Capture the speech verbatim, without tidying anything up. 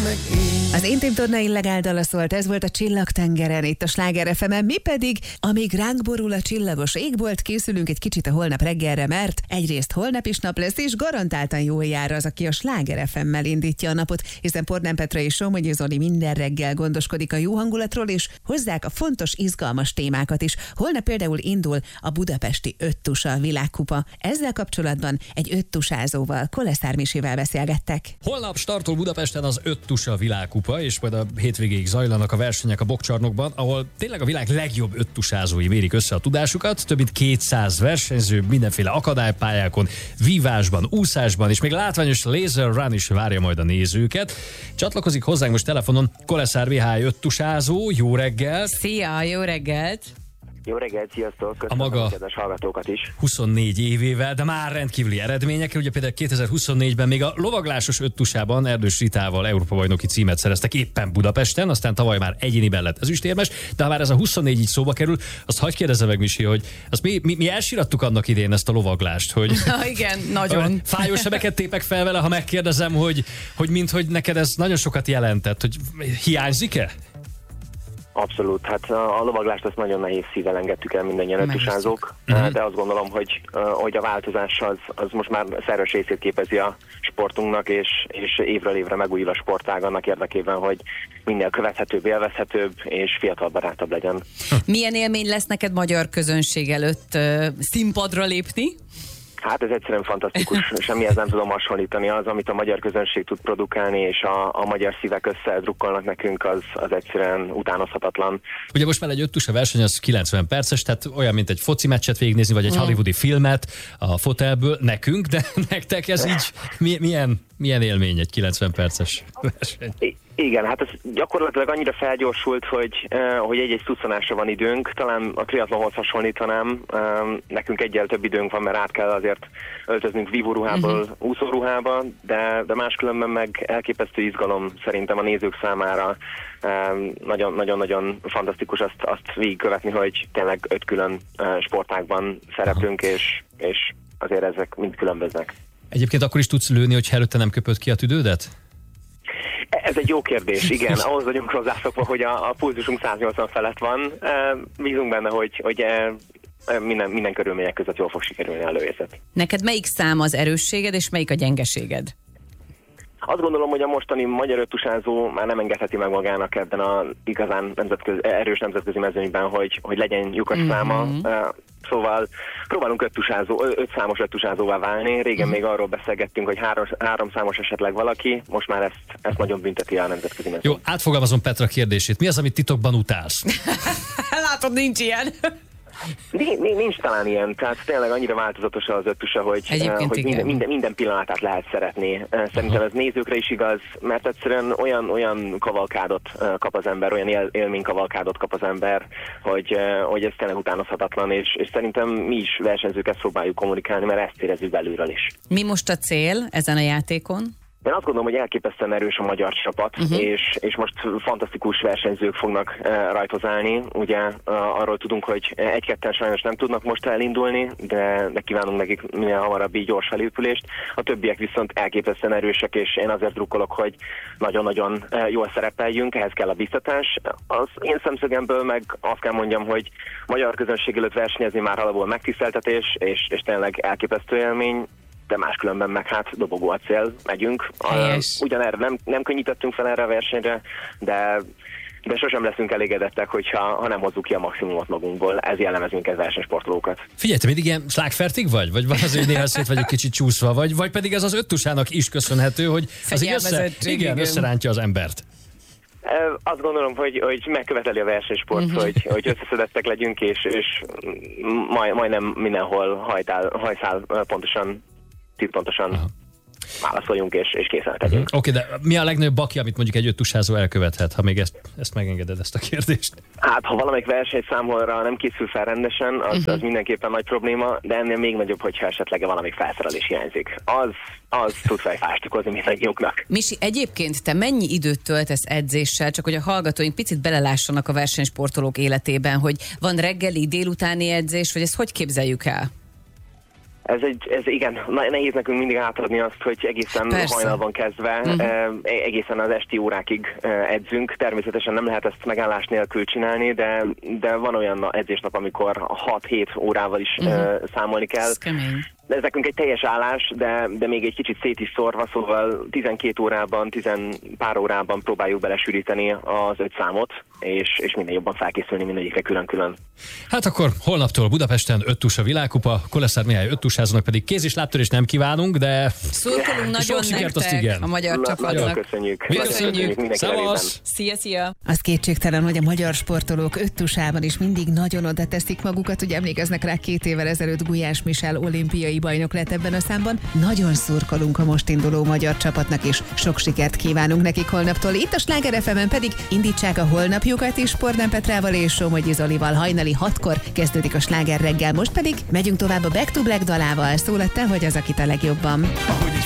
meg én. Az Intim Torna illegál dala szólt, ez volt a Csillagtengeren, itt a Sláger ef emen. Mi pedig, amíg ránk borul a csillagos égbolt, készülünk egy kicsit a holnap reggelre, mert egyrészt holnap is nap lesz, és garantáltan jól jár az, aki a Sláger ef emmel indítja a napot, hiszen Pornán Petra és Somogyi Zoli minden reggel gondoskodik a jó hangulatról, és hozzák a fontos, izgalmas témákat is. Holnap például indul a budapesti öttusa világkupa. Ezzel kapcsolatban egy öttusázóval, Koleszár Misivel beszélgettek. Holnap startol Budapesten az öttusa világkupa, és majd a hétvégéig zajlanak a versenyek a Bokcsarnokban, ahol tényleg a világ legjobb öttusázói mérik össze a tudásukat. Több mint kétszáz versenyző mindenféle akadálypályákon, vívásban, úszásban, és még látványos laser run is várja majd a nézőket. Csatlakozik hozzánk most telefonon Koleszár vé há öttusázó. Jó reggelt! Szia, jó reggelt! Jó reggelt, sziasztok! Köszönöm a maga a kedves hallgatókat is. huszonnégy évével, de már rendkívüli eredményekkel. Ugye például kétezer-huszonnégyben még a lovaglásos öttusában Erdős Ritával Európa-bajnoki címet szereztek éppen Budapesten, aztán tavaly már egyéniben lett ezüstérmes, de ha már ez a huszonnégy így szóba kerül, azt hagyj kérdezze meg, Misi, hogy azt mi, mi, mi elsirattuk annak idén ezt a lovaglást, hogy... Na igen, nagyon. Fájós sebeket tépek fel vele, ha megkérdezem, hogy, hogy mint hogy neked ez nagyon sokat jelentett, hogy hiányzik-e? Abszolút, hát a lovaglást azt nagyon nehéz szívvel engedtük el mindannyian öttusázók, uh-huh. de azt gondolom, hogy, hogy a változás az, az most már szerves részét képezi a sportunknak, és, és évről évre megújul a sportág annak érdekében, hogy minél követhetőbb, élvezhetőbb és fiatalbarátabb legyen. Milyen élmény lesz neked magyar közönség előtt uh, színpadra lépni? Hát ez egyszerűen fantasztikus, semmihez nem tudom hasonlítani. Az, amit a magyar közönség tud produkálni, és a, a magyar szívek összedrukkolnak nekünk, az, az egyszerűen utánozhatatlan. Ugye most már egy öttusa verseny az kilencven perces, tehát olyan, mint egy foci meccset végignézni, vagy egy mm. hollywoodi filmet a fotelből nekünk, de nektek ez így milyen, milyen élmény egy kilencven perces verseny? I- Igen, hát ez gyakorlatilag annyira felgyorsult, hogy, uh, hogy egy-egy szusszanásra van időnk. Talán a triatlonhoz hasonlítanám. Um, nekünk egyel több időnk van, mert át kell azért öltöznünk vívóruhából uh-huh. úszóruhába, de, de máskülönben meg elképesztő izgalom szerintem a nézők számára. Um, nagyon-nagyon fantasztikus azt, azt végigkövetni, hogy tényleg öt külön uh, sportágban szereplünk, és, és azért ezek mind különböznek. Egyébként akkor is tudsz lőni, hogy előtte nem köpöd ki a tüdődet? Ez egy jó kérdés, igen. Ahhoz vagyunk hozzászokva, hogy a, a pulzusunk száznyolcvan felett van. Bízunk benne, hogy, hogy minden, minden körülmények között jól fog sikerülni a lövészet. Neked melyik szám az erősséged, és melyik a gyengeséged? Azt gondolom, hogy a mostani magyar öttusázó már nem engedheti meg magának ebben a igazán nemzetközi, erős nemzetközi mezőnyben, hogy, hogy legyen lyukas mm-hmm. száma. Szóval próbálunk öttusázó, öt számos öttusázóvá válni. Régen mm-hmm. még arról beszélgettünk, hogy három, három számos esetleg valaki, most már ezt, ezt nagyon bünteti a nemzetközi mezőny. Jó, átfogalmazom Petra kérdését. Mi az, amit titokban utálsz? Látod, nincs ilyen. Nincs, nincs talán ilyen, tehát tényleg annyira változatos az öttusa, hogy, hogy minden, minden, minden pillanatát lehet szeretni. Szerintem ez nézőkre is igaz, mert egyszerűen olyan, olyan kavalkádot kap az ember, olyan él, élménykavalkádot kap az ember, hogy, hogy ez tényleg utánozhatatlan, és, és szerintem mi is versenyzők ezt próbáljuk kommunikálni, mert ezt érezzük belülről is. Mi most a cél ezen a játékon? Én azt gondolom, hogy elképesztően erős a magyar csapat, uh-huh. és, és most fantasztikus versenyzők fognak uh, rajthoz állni. Ugye uh, arról tudunk, hogy egy-ketten sajnos nem tudnak most elindulni, de, de kívánunk nekik minél hamarabbi gyors felépülést. A többiek viszont elképesztően erősek, és én azért drukkolok, hogy nagyon-nagyon uh, jól szerepeljünk, ehhez kell a biztatás. Az én szemszögemből meg azt kell mondjam, hogy magyar közönség előtt versenyezni már alapból megtiszteltetés, és, és tényleg elképesztő élmény. De máskülönben meg hát dobogó a cél, megyünk. Ugyanerre nem, nem könnyítettünk fel erre a versenyre, de, de sosem leszünk elégedettek, hogyha ha nem hozzuk ki a maximumot magunkból. Ez jellemez minket versenysportolókat. Figyelj, te mindig ilyen slágfertig vagy? Vagy van az, hogy néha szét vagyok kicsit csúszva? Vagy, vagy pedig ez az öttusának is köszönhető, hogy az így össze, igen, összerántja az embert? Azt gondolom, hogy, hogy megköveteli a versenysport, uh-huh. hogy, hogy összeszedettek legyünk, és, és maj, majdnem mindenhol hajtál, hajszál pontosan tízpontosan uh-huh. válaszoljunk, és, és készen tegyünk. Uh-huh. Oké, okay, de mi a legnagyobb baki, amit mondjuk egy öttusázó elkövethet, ha még ezt, ezt megengeded, ezt a kérdést? Hát, ha valamelyik versenyszámolra nem készül fel rendesen, az, uh-huh. az mindenképpen nagy probléma, de ennél még nagyobb, hogyha esetleg valamelyik felszerelés hiányzik. Az, az tud fejfást okozni mindannyiunknak. Misi, egyébként te mennyi időt töltesz edzéssel, csak hogy a hallgatóink picit belelássanak a versenysportolók életében, hogy van reggeli, délutáni edzés, vagy ezt hogy képzeljük el? Ez, egy, ez igen, nehéz nekünk mindig átadni azt, hogy egészen Persze. hajnalban kezdve, uh-huh. egészen az esti órákig edzünk. Természetesen nem lehet ezt megállás nélkül csinálni, de, de van olyan edzésnap, amikor hat-hét órával is uh-huh. számolni kell. Ez kemény. Ez nekünk egy teljes állás, de, de még egy kicsit szét is szorva, szóval tizenkét órában, tizen pár órában próbáljuk belesűríteni az öt számot, és, és minél jobban felkészülni mindegyikre külön-külön. Hát akkor holnaptól Budapesten öttusa világkupa, Koleszár Mihály öttusázónak pedig kéz- és lábtörést nem kívánunk, de Szurkolunk nagyon sikert, azt nektek igen. a magyar Na, csapatnak. nagyon köszönjük. Mi Nagyon köszönjük. mindenki Szevasz. nevében. Szia, szia! Az kétségtelen, hogy a magyar sportolók öttusában is mindig nagyon oda teszik magukat, ugye emlékeznek rá, két évvel ezelőtt Gulyás Michel olimpiai bajnok lett ebben a számban. Nagyon szurkolunk a most induló magyar csapatnak, és sok sikert kívánunk nekik holnaptól. Itt a Sláger ef emen pedig indítsák a holnapjukat is Pordán Petrával és Somogyi Zolival. Hajnali hatkor kezdődik a Sláger reggel, most pedig megyünk tovább a Back to Black dalával. Szól a Te vagy az, akit a legjobban. Ahogy így